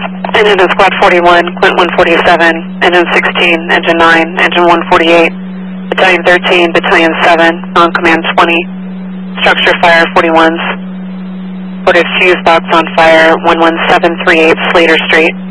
Engine to Squad 41, Quint 147, Engine 16, Engine 9, Engine 148, Battalion 13, Battalion 7, Non-Command 20, Structure Fire 41s, Reported fuse box on fire 11738 Slater Street.